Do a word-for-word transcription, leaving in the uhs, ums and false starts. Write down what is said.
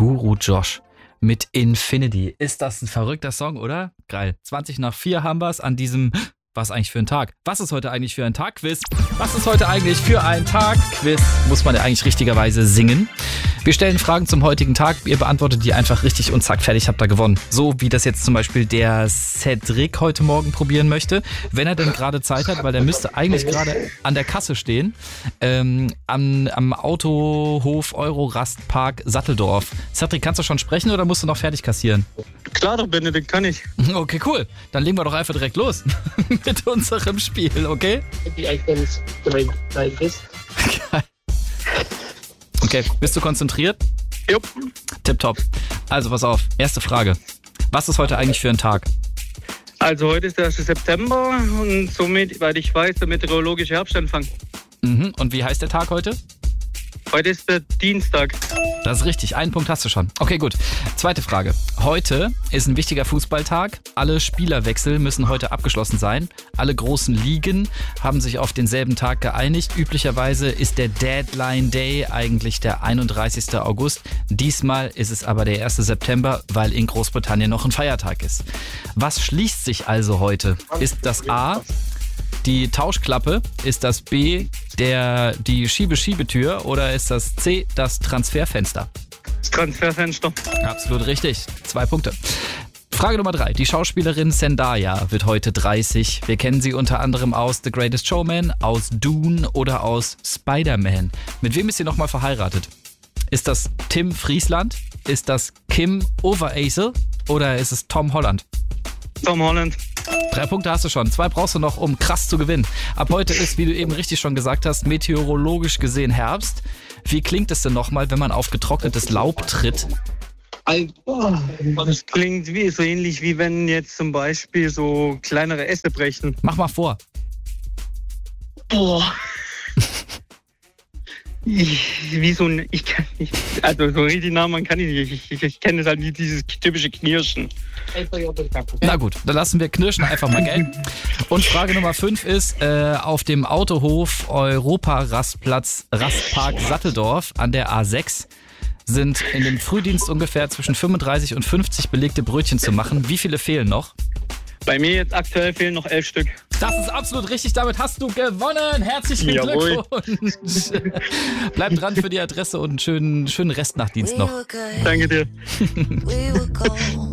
Guru Josh mit Infinity. Ist das ein verrückter Song, oder? Geil. zwanzig nach vier haben wir es an diesem... Was eigentlich für ein Tag? Was ist heute eigentlich für ein Tag-Quiz? Was ist heute eigentlich für ein Tag-Quiz? Muss man ja eigentlich richtigerweise singen. Wir stellen Fragen zum heutigen Tag. Ihr beantwortet die einfach richtig und zack, fertig, habt ihr gewonnen. So wie das jetzt zum Beispiel der Cedric heute Morgen probieren möchte. Wenn er denn gerade Zeit hat, weil der müsste eigentlich gerade an der Kasse stehen. Ähm, am, am Autohof Euro-Rastpark Satteldorf. Cedric, kannst du schon sprechen oder musst du noch fertig kassieren? Klar doch, Benedikt, kann ich. Okay, cool. Dann legen wir doch einfach direkt los mit unserem Spiel, okay? Okay, bist du konzentriert? Jupp. Tipptopp. Also pass auf, erste Frage. Was ist heute eigentlich für ein Tag? Also heute ist der erste September und somit, weil ich weiß, der meteorologische Herbstanfang. Mhm. Und wie heißt der Tag heute? Heute ist der Dienstag. Das ist richtig, einen Punkt hast du schon. Okay, gut. Zweite Frage. Heute ist ein wichtiger Fußballtag. Alle Spielerwechsel müssen heute abgeschlossen sein. Alle großen Ligen haben sich auf denselben Tag geeinigt. Üblicherweise ist der Deadline Day eigentlich der einunddreißigster August. Diesmal ist es aber der erste September, weil in Großbritannien noch ein Feiertag ist. Was schließt sich also heute? Ist das A, die Tauschklappe? Ist das B, der, die Schiebe-Schiebetür? Oder ist das C, das Transferfenster? Das Transferfenster. Absolut richtig. Zwei Punkte. Frage Nummer drei. Die Schauspielerin Zendaya wird heute dreißig. Wir kennen sie unter anderem aus The Greatest Showman, aus Dune oder aus Spider-Man. Mit wem ist sie nochmal verheiratet? Ist das Tim Friesland? Ist das Kim Overace? Oder ist es Tom Holland? Tom Holland. Drei Punkte hast du schon. Zwei brauchst du noch, um krass zu gewinnen. Ab heute ist, wie du eben richtig schon gesagt hast, meteorologisch gesehen Herbst. Wie klingt es denn nochmal, wenn man auf getrocknetes Laub tritt? Das klingt wie, so ähnlich wie wenn jetzt zum Beispiel so kleinere Äste brechen. Mach mal vor. Boah. Ich, wie so ein, ich kann nicht, also so richtig Namen kann ich nicht. Ich, ich, ich kenne es halt nicht, dieses typische Knirschen. Na gut, dann lassen wir Knirschen einfach mal gelten. Und Frage Nummer fünf ist, äh, auf dem Autohof Europa-Rastplatz Rastpark Satteldorf an der A sechs sind in dem Frühdienst ungefähr zwischen fünfunddreißig und fünfzig belegte Brötchen zu machen. Wie viele fehlen noch? Bei mir jetzt aktuell fehlen noch elf Stück. Das ist absolut richtig, damit hast du gewonnen. Herzlichen Jawohl. Glückwunsch. Bleib dran für die Adresse und einen schönen, schönen Restnachtdienst noch. Danke dir.